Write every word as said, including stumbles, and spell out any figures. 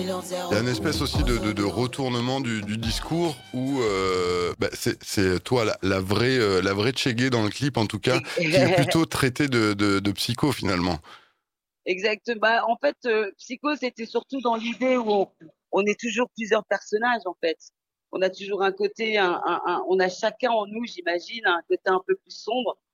Il y a une espèce aussi de, de, de retournement du, du discours où euh, bah, c'est, c'est toi la, la vraie euh, la vraie Tchégué dans le clip en tout cas qui est plutôt traité de, de, de psycho finalement. Exactement. Bah, en fait, euh, Psycho, c'était surtout dans l'idée où on, on est toujours plusieurs personnages, en fait. On a toujours un côté, un, un, un- on a chacun en nous, j'imagine, un côté un peu plus sombre.